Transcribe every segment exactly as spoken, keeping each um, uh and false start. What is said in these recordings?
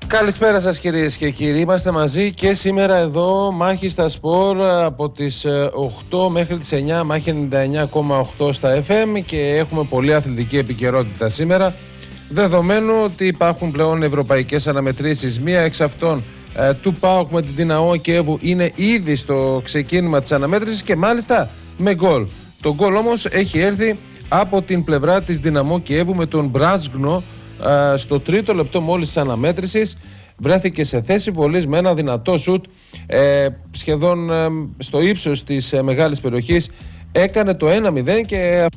Καλησπέρα σας κυρίες και κύριοι, είμαστε μαζί και σήμερα εδώ μάχη στα σπορ από τις οκτώ μέχρι τις εννιά, μάχη ενενήντα εννιά κόμμα οκτώ στα εφ εμ και έχουμε πολύ αθλητική επικαιρότητα σήμερα, δεδομένου ότι υπάρχουν πλέον ευρωπαϊκές αναμετρήσεις. Μία εξ αυτών ε, του ΠΑΟΚ με την Δυναμό Κιέβου είναι ήδη στο ξεκίνημα της αναμέτρησης και μάλιστα με γκολ. Το γκολ όμως έχει έρθει από την πλευρά της Δυναμό Κιέβου με τον Μπράζγκνο. Uh, στο τρίτο λεπτό μόλις της αναμέτρησης βρέθηκε σε θέση βολής με ένα δυνατό σουτ ε, σχεδόν ε, στο ύψος της ε, μεγάλης περιοχής, έκανε το ένα μηδέν και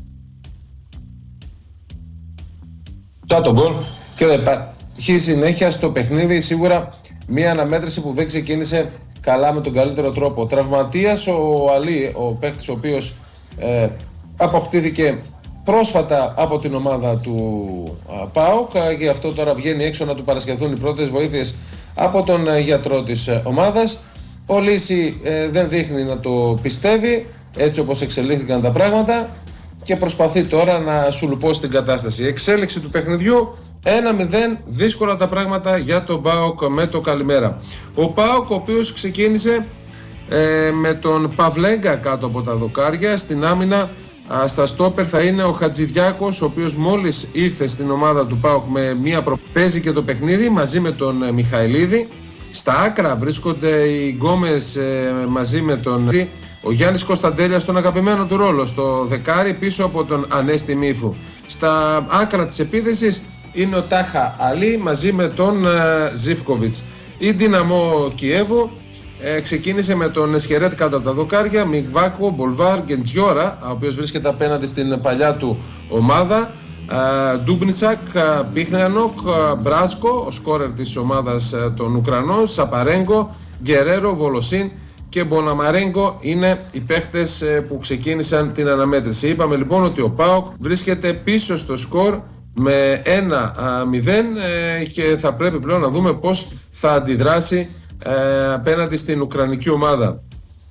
το γκολ και δεν υπάρχει συνέχεια στο παιχνίδι. Σίγουρα μια αναμέτρηση που δεν ξεκίνησε καλά με τον καλύτερο τρόπο. Τραυματίας ο Αλή, ο παίκτης ο οποίος ε, αποκτήθηκε πρόσφατα από την ομάδα του α, ΠΑΟΚ, και αυτό τώρα βγαίνει έξω να του παρασχεθούν οι πρώτες βοήθειες από τον α, γιατρό της α, ομάδας. Ο Λύση ε, δεν δείχνει να το πιστεύει έτσι όπως εξελίχθηκαν τα πράγματα και προσπαθεί τώρα να σουλουπώσει την κατάσταση. Εξέλιξη του παιχνιδιού ένα μηδέν, δύσκολα τα πράγματα για τον ΠΑΟΚ με το καλημέρα. Ο ΠΑΟΚ ο οποίος ξεκίνησε ε, με τον Παυλέγκα κάτω από τα δοκάρια. Στην άμυνα στα στόπερ θα είναι ο Χατζηδιάκος, ο οποίος μόλις ήρθε στην ομάδα του ΠΑΟΚ με μία προ... παίζει και το παιχνίδι μαζί με τον Μιχαηλίδη. Στα άκρα βρίσκονται οι Γκόμες ε, μαζί με τον ο Γιάννης Κωνσταντέλιας στον αγαπημένο του ρόλο στο δεκάρι πίσω από τον Ανέστη Μύφου. Στα άκρα της επίθεσης είναι ο Τάχα Αλή μαζί με τον ε, Ζίβκοβιτς. Η Δυναμό Κιέβου Ε, ξεκίνησε με τον Εσχερέτ κάτω από τα δοκάρια, Μικβάκο, Μπολβάρ, Γκεντζιόρα, ο οποίος βρίσκεται απέναντι στην παλιά του ομάδα, ε, Ντούμπνιτσακ, Πίχνιανοκ, Μπράσκο, ο σκόρερ της ομάδας ε, των Ουκρανών, Σαπαρέγκο, Γκερέρο, Βολοσίν και Μποναμαρέγκο είναι οι παίχτες ε, που ξεκίνησαν την αναμέτρηση. Είπαμε λοιπόν ότι ο ΠΑΟΚ βρίσκεται πίσω στο σκορ με ένα μηδέν ε, και θα πρέπει πλέον να δούμε πώς θα αντιδράσει Ε, απέναντι στην ουκρανική ομάδα.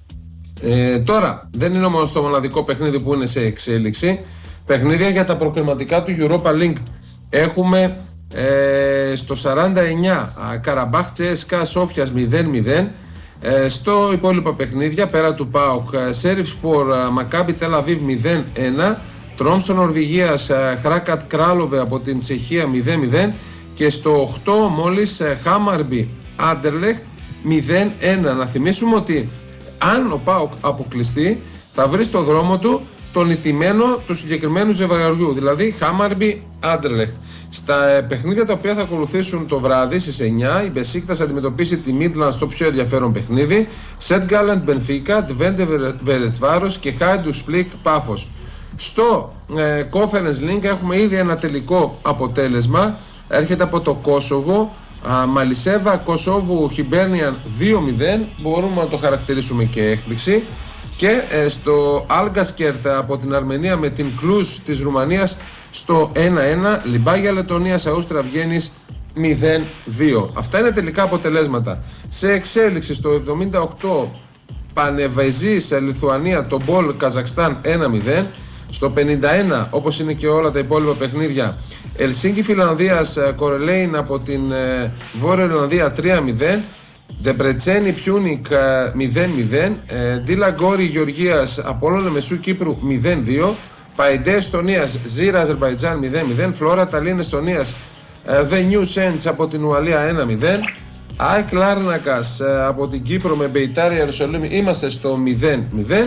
Ε, τώρα δεν είναι όμως το μοναδικό παιχνίδι που είναι σε εξέλιξη. Παιχνίδια για τα προκριματικά του Europa League έχουμε ε, στο σαράντα εννιά Καραμπάχ Τσέσκα Σόφιας μηδέν μηδέν. ε, στο υπόλοιπα παιχνίδια πέρα του ΠΑΟΚ, Σέριφσπορ Μακάμπι Τελαβίβ μηδέν ένα, Τρόμσο Νορβηγίας Χράκατ Κράλοβε από την Τσεχία μηδέν μηδέν και στο οκτώ μόλις Χάμαρμπι Άντερλεχτ μηδέν ένα. Να θυμίσουμε ότι αν ο ΠΑΟΚ αποκλειστεί θα βρει στο δρόμο του τον ηττημένο του συγκεκριμένου ζευγαριού, δηλαδή Χάμαρμπι Άντερλεχτ. Στα παιχνίδια τα οποία θα ακολουθήσουν το βράδυ στις εννιά, η Μπεσίκτας θα αντιμετωπίσει τη Μίτλαντ στο πιο ενδιαφέρον παιχνίδι, Σετ Γκάλαντ Μπενφίκα, Τβέντε Βερεσβάρος και Χάιντουκ Σπλικ Πάφος. Στο ε, Conference League έχουμε ήδη ένα τελικό αποτέλεσμα, έρχεται από το Κόσοβο. Uh, Μαλισέβα Κωσόβου Χιμπέρνιαν δύο μηδέν, μπορούμε να το χαρακτηρίσουμε και έκπληξη. Και ε, στο Άλγκασκερτ από την Αρμενία με την Κλουζ της Ρουμανίας στο ένα ένα, Λιμπάγια Λετωνίας Αούστρα Βιέννης μηδέν δύο. Αυτά είναι τελικά αποτελέσματα. Σε εξέλιξη στο εβδομήντα οκτώ Πανεβεζής Λιθουανία, το Μπολ Καζακστάν ένα μηδέν. Στο πενήντα ένα, όπως είναι και όλα τα υπόλοιπα παιχνίδια, Ελσίνκι Φιλανδίας Κορελέιν από την ε, Βόρεια Ιρλανδία τρία μηδέν, Ντεμπρετσένι Πιούνικ μηδέν μηδέν, ε, Ντίλα Γκόρι Γεωργίας Απόλλων Μεσού Κύπρου μηδέν δύο, Παϊντέ Εστονίας Ζήρα Αζερμπαϊτζάν μηδέν μηδέν, Φλόρα Ταλίν Εστονίας ε, The New Saints από την Ουαλία ένα μηδέν, ΑΕΚ Λάρνακας ε, από την Κύπρο με Μπεϊτάρι Ιερουσαλήμ είμαστε στο μηδέν μηδέν.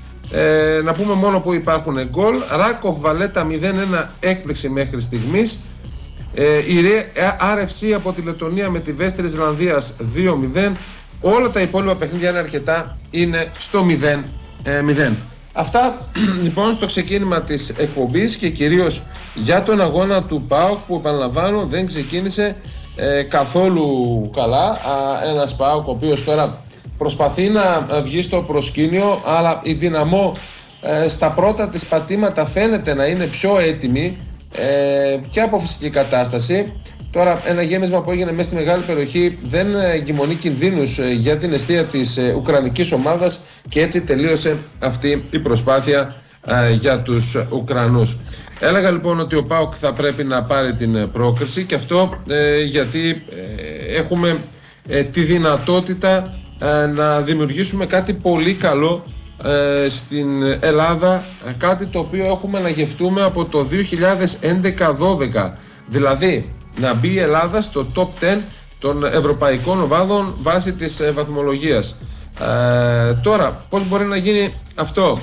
Ε, να πούμε μόνο που υπάρχουν γκολ. Ράκοφ Βαλέτα μηδέν ένα, έκπληξη μέχρι στιγμής. ε, Η αρ εφ σι από τη Λετωνία με τη Βέστρη Ισλανδίας δύο μηδέν. Όλα τα υπόλοιπα παιχνίδια είναι αρκετά, είναι στο μηδέν μηδέν. Αυτά λοιπόν στο ξεκίνημα της εκπομπής και κυρίως για τον αγώνα του ΠΑΟΚ που, επαναλαμβάνω, δεν ξεκίνησε ε, καθόλου καλά. Α, ένας ΠΑΟΚ ο οποίος τώρα προσπαθεί να βγει στο προσκήνιο, αλλά η Δυναμό ε, στα πρώτα της πατήματα φαίνεται να είναι πιο έτοιμη ε, και από φυσική κατάσταση. Τώρα ένα γέμισμα που έγινε μέσα στη μεγάλη περιοχή δεν εγκυμονεί κινδύνους ε, για την εστία της ε, ουκρανικής ομάδας και έτσι τελείωσε αυτή η προσπάθεια ε, για τους Ουκρανούς. Έλεγα λοιπόν ότι ο ΠΑΟΚ θα πρέπει να πάρει την πρόκριση και αυτό ε, γιατί έχουμε ε, τη δυνατότητα ε, να δημιουργήσουμε κάτι πολύ καλό ε, στην Ελλάδα, ε, κάτι το οποίο έχουμε να γευτούμε από το δύο χιλιάδες έντεκα δώδεκα, δηλαδή να μπει η Ελλάδα στο top δέκα των ευρωπαϊκών ομάδων βάσει της ε, βαθμολογίας. Ε, τώρα, πώς μπορεί να γίνει αυτό?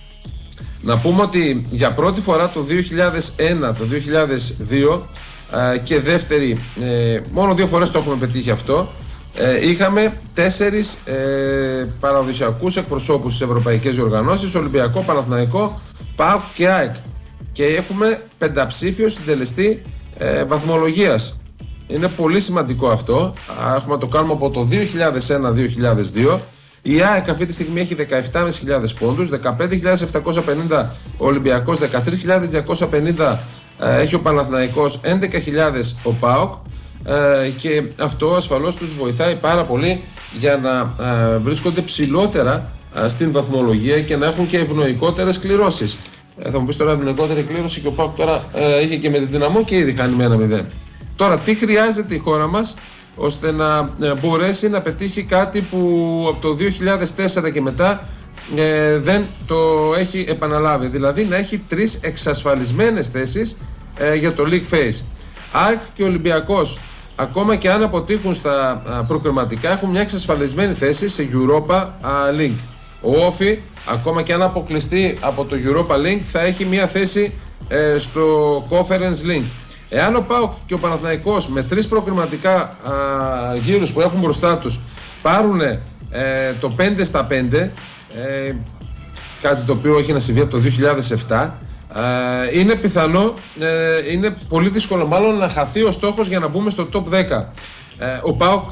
Να πούμε ότι για πρώτη φορά το δύο χιλιάδες ένα, το δύο χιλιάδες δύο ε, και δεύτερη, ε, μόνο δύο φορές το έχουμε πετύχει αυτό, ε, είχαμε τέσσερις ε, παραδοσιακούς εκπροσώπους στις ευρωπαϊκές διοργανώσεις, Ολυμπιακό, Παναθηναϊκό, ΠΑΟΚ και ΑΕΚ, και έχουμε πενταψήφιο συντελεστή ε, βαθμολογίας. Είναι πολύ σημαντικό αυτό. Έχουμε να το κάνουμε από το δύο χιλιάδες ένα δύο χιλιάδες δύο. Η ΑΕΚ αυτή τη στιγμή έχει δεκαεπτά χιλιάδες πόντους, δεκαπέντε χιλιάδες επτακόσια πενήντα ο Ολυμπιακός, δεκατρείς χιλιάδες διακόσια πενήντα ε, έχει ο Παναθηναϊκός, έντεκα χιλιάδες ο ΠΑΟΚ, ε, και αυτό ασφαλώς τους βοηθάει πάρα πολύ για να ε, βρίσκονται ψηλότερα ε, στην βαθμολογία και να έχουν και ευνοϊκότερες κληρώσεις. Ε, θα μου πεις τώρα ευνοϊκότερη κλήρωση και ο ΠΑΟΚ τώρα ε, είχε και με την Δυναμό και ήδη κάνει με ένα μηδέν. Τώρα, τι χρειάζεται η χώρα μας ώστε να μπορέσει να πετύχει κάτι που από το δύο χιλιάδες τέσσερα και μετά ε, δεν το έχει επαναλάβει, δηλαδή να έχει τρεις εξασφαλισμένες θέσεις ε, για το League Phase. ΑΕΚ και Ολυμπιακός, ακόμα και αν αποτύχουν στα α, προκριματικά, έχουν μια εξασφαλισμένη θέση σε Europa α, League. Ο Όφι, ακόμα και αν αποκλειστεί από το Europa League, θα έχει μια θέση ε, στο Conference League. Εάν ο ΠΑΟΚ και ο Παναθηναϊκός με τρεις προκριματικά α, γύρους που έχουν μπροστά τους πάρουν ε, το πέντε στα πέντε, ε, κάτι το οποίο έχει να συμβεί από το δύο χιλιάδες επτά, ε, είναι πιθανό, ε, είναι πολύ δύσκολο μάλλον να χαθεί ο στόχος για να μπούμε στο top δέκα. Ε, ο ΠΑΟΚ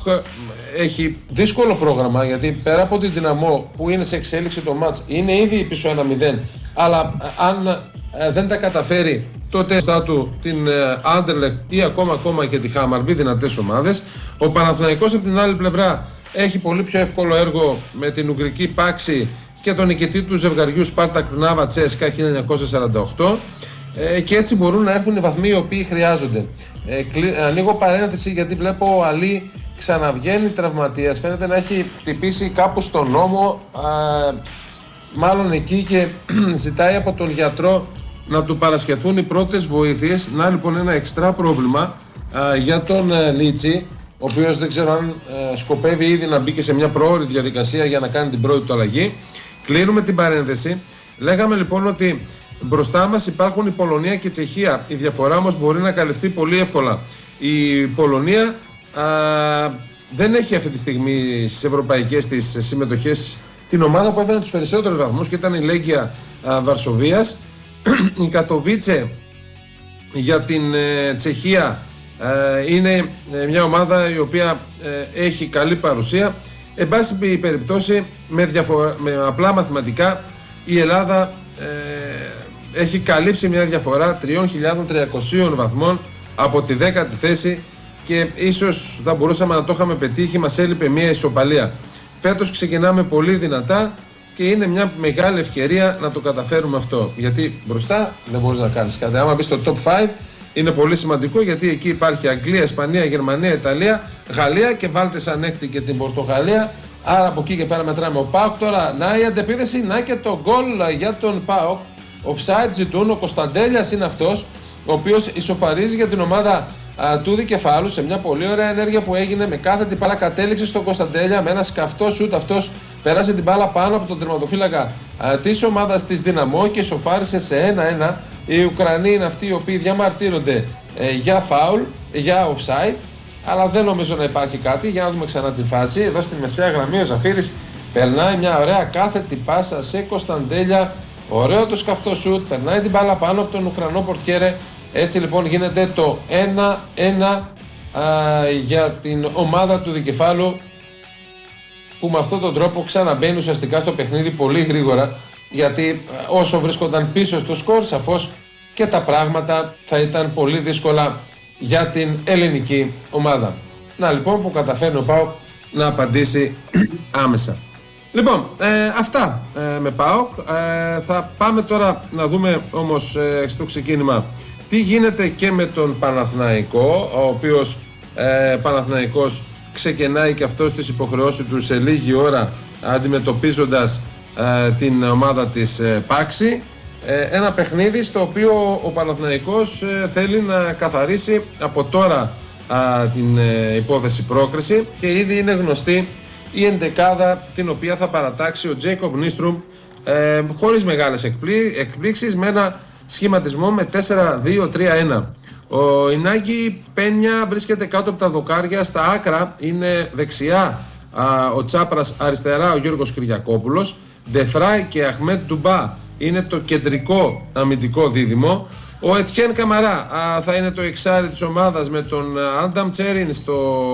έχει δύσκολο πρόγραμμα, γιατί πέρα από την Δυναμό που είναι σε εξέλιξη το μάτς, είναι ήδη πίσω ένα μηδέν, αλλά αν ε, δεν τα καταφέρει τότε στα του την Anderlecht ή ακόμα, ακόμα και τη Χάμαρμπι, δυνατές ομάδες. Ο Παναθηναϊκός από την άλλη πλευρά έχει πολύ πιο εύκολο έργο με την Ουγγρική Πάξη και τον νικητή του ζευγαριού Σπάρτακ Τρνάβα Τσέσκα χίλια εννιακόσια σαράντα οκτώ, ε, και έτσι μπορούν να έρθουν οι βαθμοί οι οποίοι χρειάζονται. Ε, κλει... Ανοίγω παρένθεση γιατί βλέπω ο Αλή ξαναβγαίνει τραυματίας, φαίνεται να έχει χτυπήσει κάπου στον ώμο, α, μάλλον εκεί, και ζητάει από τον γιατρό να του παρασχεθούν οι πρώτες βοήθειες. Να λοιπόν ένα εξτρά πρόβλημα α, για τον α, Λίτσι, ο οποίος δεν ξέρω αν α, σκοπεύει ήδη να μπει και σε μια προώρη διαδικασία για να κάνει την πρώτη του αλλαγή. Κλείνουμε την παρένθεση. Λέγαμε λοιπόν ότι μπροστά μας υπάρχουν η Πολωνία και η Τσεχία. Η διαφορά όμως μπορεί να καλυφθεί πολύ εύκολα. Η Πολωνία α, δεν έχει αυτή τη στιγμή στις ευρωπαϊκές της συμμετοχές την ομάδα που έφερε τους περισσότερους βαθμούς, και ήταν η Λέγκια α, Βαρσοβίας. Η Κατοβίτσε για την ε, Τσεχία ε, είναι ε, μια ομάδα η οποία ε, έχει καλή παρουσία. Εν πάση περιπτώσει, με, διαφορα... με απλά μαθηματικά, η Ελλάδα ε, έχει καλύψει μια διαφορά τρεις χιλιάδες τριακόσια βαθμών από τη δέκατη θέση, και ίσως θα μπορούσαμε να το είχαμε πετύχει, μας έλειπε μια ισοπαλία. Φέτος ξεκινάμε πολύ δυνατά και είναι μια μεγάλη ευκαιρία να το καταφέρουμε αυτό. Γιατί μπροστά δεν μπορείς να κάνεις κάτι. Άμα μπεις στο top πέντε είναι πολύ σημαντικό, γιατί εκεί υπάρχει Αγγλία, Ισπανία, Γερμανία, Ιταλία, Γαλλία, και βάλτε σαν έκτη και την Πορτογαλία. Άρα από εκεί και πέρα μετράμε. Ο ΠΑΟΚ τώρα, να η αντεπίδεση, να και το γκολ για τον ΠΑΟΚ. Offside ζητούν, ο Κωνσταντέλιας είναι αυτός, ο οποίος ισοφαρίζει για την ομάδα α, του Δικεφάλου σε μια πολύ ωραία ενέργεια που έγινε. Με κάθετη μπάλα κατέληξε στον Κωνσταντέλια με ένα σκαφτό σουτ. Αυτός πέρασε την μπάλα πάνω από τον τερματοφύλακα της ομάδας της Δυναμό και σοφάρισε σε ένα ένα. Οι Ουκρανοί είναι αυτοί οι οποίοι διαμαρτύρονται ε, για φάουλ, για offside, αλλά δεν νομίζω να υπάρχει κάτι. Για να δούμε ξανά τη φάση. Εδώ στη μεσαία γραμμή ο Ζαφύρης περνάει μια ωραία κάθετη πάσα σε Κωνσταντέλια. Ωραίο το σκαφτό σουτ, περνάει την μπάλα πάνω από τον Ουκρανό πορτιέρε. Έτσι λοιπόν γίνεται το ένα ένα για την ομάδα του Δικεφάλου, που με αυτόν τον τρόπο ξαναμπαίνει ουσιαστικά στο παιχνίδι πολύ γρήγορα, γιατί όσο βρίσκονταν πίσω στο σκορ, σαφώς και τα πράγματα θα ήταν πολύ δύσκολα για την ελληνική ομάδα. Να λοιπόν που καταφέρνει ο ΠΑΟΚ να απαντήσει άμεσα. Λοιπόν, ε, αυτά ε, με ΠΑΟΚ. Ε, θα πάμε τώρα να δούμε όμως ε, στο ξεκίνημα τι γίνεται και με τον Παναθηναϊκό, ο οποίος ε, Παναθηναϊκός ξεκινάει και αυτός τις υποχρεώσεις του σε λίγη ώρα, αντιμετωπίζοντας ε, την ομάδα της ε, Πάξη. Ε, ένα παιχνίδι στο οποίο ο Παναθηναϊκός ε, θέλει να καθαρίσει από τώρα α, την ε, υπόθεση πρόκριση, και ήδη είναι γνωστή η εντεκάδα την οποία θα παρατάξει ο Τζέικομπ Νίστρουμ, ε, χωρίς μεγάλες εκπλή, εκπλήξεις, με ένα σχηματισμό με τέσσερα δύο τρία ένα. Ο Ινάγκη Πένια βρίσκεται κάτω από τα δοκάρια, στα άκρα είναι δεξιά α, ο Τσάπρας, αριστερά ο Γιώργος Κυριακόπουλος. Ντεφράι και Αχμέτ Ντουμπά είναι το κεντρικό αμυντικό δίδυμο. Ο Ετιέν Καμαρά α, θα είναι το εξάρι της ομάδας, με τον Άνταμ Τσέριν στο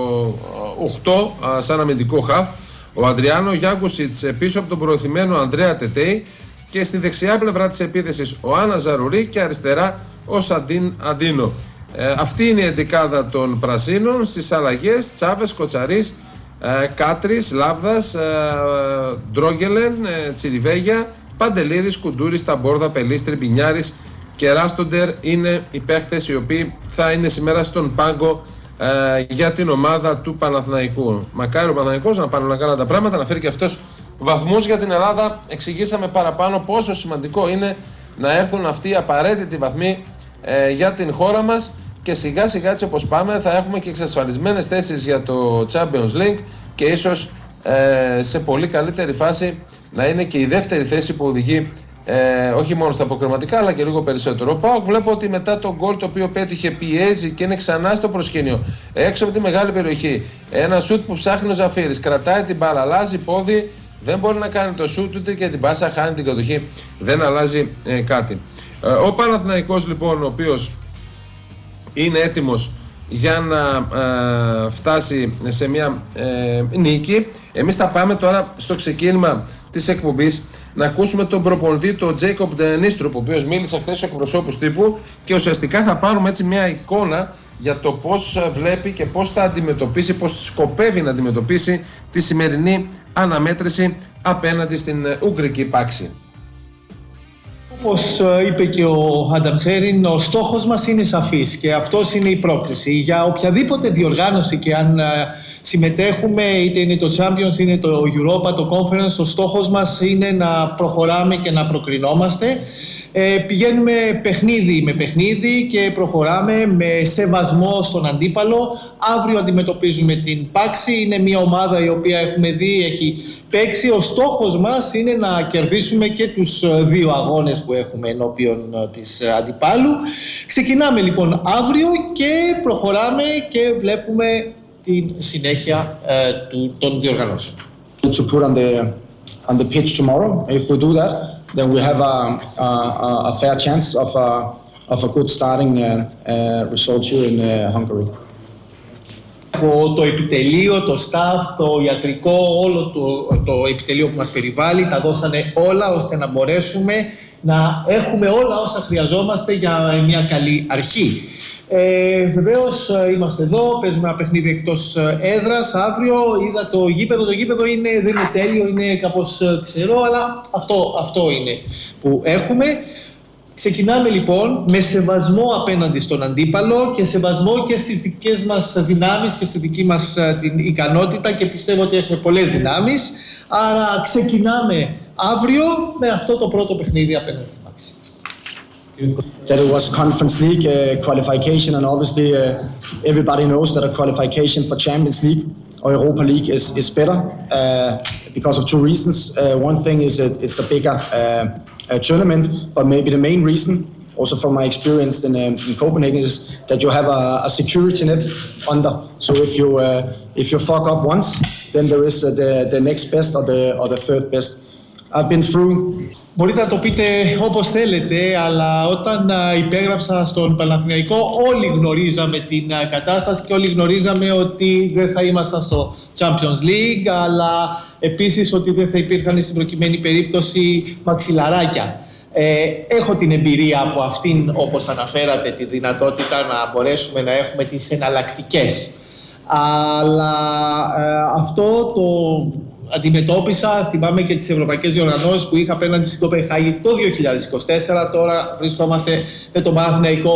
οκτώ α, σαν αμυντικό χαφ. Ο Αντριάνο Γιάγκουσιτς πίσω από τον προωθημένο Ανδρέα Τετέι, και στη δεξιά πλευρά της επίθεσης ο Άννα Ζαρουρί και αριστερά ο Σαντίν Αντίνο. Ε, αυτή είναι η εντεκάδα των Πρασίνων. Στις αλλαγές Τσάβες, Κοτσαρής, ε, Κάτρης, Λάβδας, ε, Ντρόγκελεν, ε, Τσιριβέγια, Παντελίδης, Κουντούρης, Ταμπόρδα, Πελίστρη, Μπινιάρης και Ράστοντερ είναι οι παίχτες οι οποίοι θα είναι σήμερα στον πάγκο ε, για την ομάδα του Παναθηναϊκού. Μακάρι ο Παναθηναϊκός να πάνε όλα καλά τα πράγματα, να φέρει και αυτός βαθμούς για την Ελλάδα. Εξηγήσαμε παραπάνω πόσο σημαντικό είναι να έρθουν αυτοί οι απαραίτητοι βαθμοί ε, για την χώρα μας, και σιγά σιγά, έτσι όπως πάμε, θα έχουμε και εξασφαλισμένες θέσεις για το Champions League, και ίσως ε, σε πολύ καλύτερη φάση να είναι και η δεύτερη θέση που οδηγεί ε, όχι μόνο στα αποκριματικά αλλά και λίγο περισσότερο. Ο ΠΑΟΚ, βλέπω ότι μετά το γκολ το οποίο πέτυχε, πιέζει και είναι ξανά στο προσκήνιο, έξω από τη μεγάλη περιοχή. Ένα σουτ που ψάχνει ο Ζαφύρης, κρατάει την μπάλα, αλλάζει πόδι, δεν μπορεί να κάνει το σουτ ούτε και την πάσα, χάνει την κατοχή, δεν αλλάζει ε, κάτι. Ε, ο Παναθηναϊκός λοιπόν, ο οποίος είναι έτοιμος για να ε, φτάσει σε μια ε, νίκη. Εμείς θα πάμε τώρα στο ξεκίνημα της εκπομπής να ακούσουμε τον προπονητή, τον Τζέικομπ Νίστρουμ, ο οποίος μίλησε χθες στους εκπροσώπους τύπου, και ουσιαστικά θα πάρουμε έτσι μια εικόνα για το πώς βλέπει και πώς θα αντιμετωπίσει, πώς σκοπεύει να αντιμετωπίσει τη σημερινή αναμέτρηση απέναντι στην Ουγγρική Πάξη. Όπως είπε και ο Άνταμ Τσέριν, ο στόχος μας είναι σαφής και αυτός είναι η πρόκληση. Για οποιαδήποτε διοργάνωση και αν συμμετέχουμε, είτε είναι το Champions, είτε το Europa, το Conference, ο στόχος μας είναι να προχωράμε και να προκρινόμαστε. Ε, πηγαίνουμε παιχνίδι με παιχνίδι και προχωράμε με σεβασμό στον αντίπαλο. Αύριο αντιμετωπίζουμε την Πάξη. Είναι μια ομάδα η οποία έχουμε δει, έχει παίξει. Ο στόχος μας είναι να κερδίσουμε και τους δύο αγώνες που έχουμε ενώπιον της αντιπάλου. Ξεκινάμε λοιπόν αύριο και προχωράμε και βλέπουμε την συνέχεια ε, του, των διοργανώσεων. To put on the on the pitch tomorrow. If we do that, then we have a, a, a fair chance of a, of a good starting uh, uh, result here in uh, Hungary. Από το επιτελείο, το staff, το ιατρικό, όλο το, το επιτελείο που μας περιβάλλει, τα δώσανε όλα ώστε να μπορέσουμε να έχουμε όλα όσα χρειαζόμαστε για μια καλή αρχή. Ε, βεβαίως είμαστε εδώ, παίζουμε ένα παιχνίδι εκτός έδρας αύριο. Είδα το γήπεδο, το γήπεδο είναι, δεν είναι τέλειο, είναι κάπως ξερό, αλλά αυτό, αυτό είναι που έχουμε. Ξεκινάμε λοιπόν με σεβασμό απέναντι στον αντίπαλο και σεβασμό και στις δικές μας δυνάμεις και στη δική μας την ικανότητα, και πιστεύω ότι έχουμε πολλές δυνάμεις. Άρα ξεκινάμε αύριο με αυτό το πρώτο παιχνίδι απέναντι στην Πάξη. That it was Conference League uh, qualification, and obviously uh, everybody knows that a qualification for Champions League or Europa League is, is better uh, because of two reasons. Uh, one thing is that it's a bigger uh, uh, tournament, but maybe the main reason, also from my experience in, um, in Copenhagen, is that you have a, a security net under. So if you uh, if you fuck up once, then there is uh, the the next best or the or the third best. I've been through. Μπορείτε να το πείτε όπως θέλετε, αλλά όταν υπέγραψα στον Παναθηναϊκό όλοι γνωρίζαμε την κατάσταση και όλοι γνωρίζαμε ότι δεν θα ήμασταν στο Champions League, αλλά επίσης ότι δεν θα υπήρχαν στην προκειμένη περίπτωση μαξιλαράκια. Ε, έχω την εμπειρία από αυτήν, όπως αναφέρατε, τη δυνατότητα να μπορέσουμε να έχουμε τις εναλλακτικές. Αλλά ε, αυτό το αντιμετώπισα, θυμάμαι και τις ευρωπαϊκές διοργανώσεις που είχα απέναντι στην Κοπενχάγη το δύο χιλιάδες είκοσι τέσσερα. Τώρα βρισκόμαστε με τον Παναθηναϊκό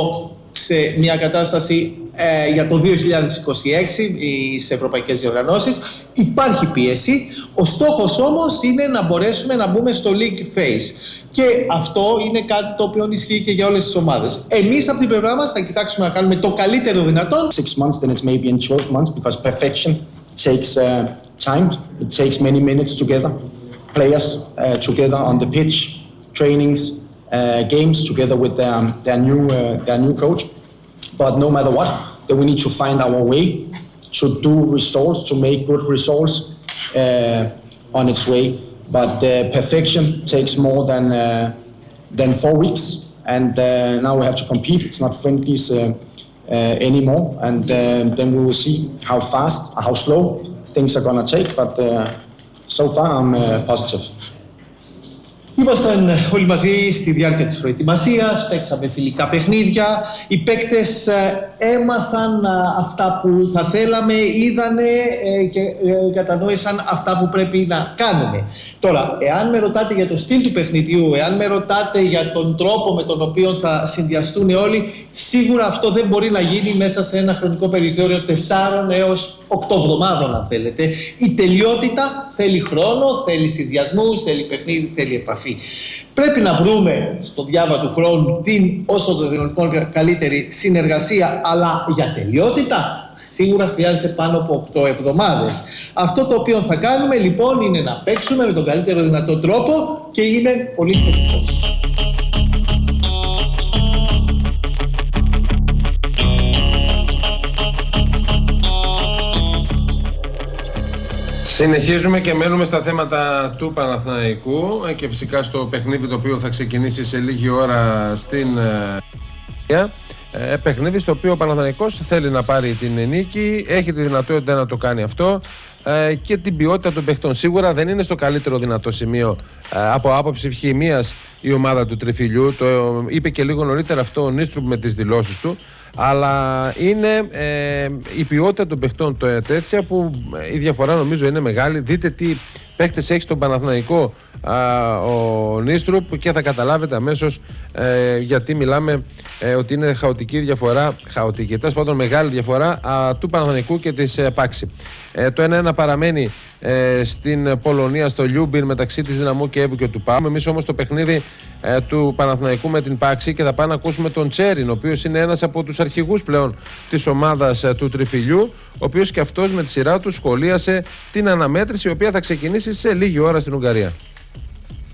σε μια κατάσταση ε, για το δύο χιλιάδες είκοσι έξι στις ευρωπαϊκές διοργανώσεις. Υπάρχει πίεση. Ο στόχος όμως είναι να μπορέσουμε να μπούμε στο league phase. Και αυτό είναι κάτι το οποίο ισχύει και για όλες τις ομάδες. Εμείς από την πλευρά μας θα κοιτάξουμε να κάνουμε το καλύτερο δυνατόν. Six months, then it's maybe in twelve months, because perfection takes uh, time. It takes many minutes together. Players uh, together on the pitch, trainings, uh, games together with their, their, new, uh, their new coach. But no matter what, then we need to find our way to do results, to make good results uh, on its way. But uh, perfection takes more than, uh, than four weeks. And uh, now we have to compete. It's not friendlies uh, uh, anymore. And uh, then we will see how fast, how slow things are going to take. But uh, so far I'm uh, positive. Ήμασταν όλοι μαζί στη διάρκεια της προετοιμασίας, παίξαμε φιλικά παιχνίδια, οι παίκτες έμαθαν αυτά που θα θέλαμε, είδανε και κατανόησαν αυτά που πρέπει να κάνουμε. Τώρα, εάν με ρωτάτε για το στυλ του παιχνιδιού, εάν με ρωτάτε για τον τρόπο με τον οποίο θα συνδυαστούν όλοι, σίγουρα αυτό δεν μπορεί να γίνει μέσα σε ένα χρονικό περιθώριο τεσσάρων έως οκτώ εβδομάδων, αν θέλετε. Η τελειότητα θέλει χρόνο, θέλει συνδυασμούς, θέλει παιχνίδι, θέλει επαφή. Πρέπει να βρούμε στο διάβα του χρόνου την όσο το δυνατόν καλύτερη συνεργασία, αλλά για τελειότητα σίγουρα χρειάζεται πάνω από οκτώ εβδομάδες. Αυτό το οποίο θα κάνουμε λοιπόν είναι να παίξουμε με τον καλύτερο δυνατό τρόπο και είμαι πολύ θετικός. Συνεχίζουμε και μένουμε στα θέματα του Παναθηναϊκού και φυσικά στο παιχνίδι το οποίο θα ξεκινήσει σε λίγη ώρα στην ε, παιχνίδι στο οποίο ο Παναθηναϊκός θέλει να πάρει την νίκη, έχει τη δυνατότητα να το κάνει αυτό ε, και την ποιότητα των παιχτών. Σίγουρα δεν είναι στο καλύτερο δυνατό σημείο ε, από άποψη χημείας η ομάδα του Τριφυλιού, το ε, είπε και λίγο νωρίτερα αυτό ο Νίστρουπ με τις δηλώσεις του, αλλά είναι ε, η ποιότητα των παιχτών το ε, τέτοια που ε, η διαφορά νομίζω είναι μεγάλη. Δείτε τι παίχτες έχει στον Παναθηναϊκό α, ο Νίστρουπ και θα καταλάβετε αμέσως ε, γιατί μιλάμε ε, ότι είναι χαοτική διαφορά, χαοτική, τέλος πάντων μεγάλη διαφορά α, του Παναθηναϊκού και της ε, Πάξη. Ε, το ένα ένα παραμένει ε, στην Πολωνία, στο Λιούμπιν, μεταξύ της Δυναμό Κιέβου και του ΠΑΟΚ. Εμείς όμως το παιχνίδι ε, του Παναθηναϊκού με την Πάξη και θα πάμε να ακούσουμε τον Τσέριν, ο οποίος είναι ένας από τους αρχηγούς πλέον της ομάδας ε, του Τριφυλιού, ο οποίος και αυτός με τη σειρά του σχολίασε την αναμέτρηση η οποία θα ξεκινήσει σε λίγη ώρα στην Ουγγαρία.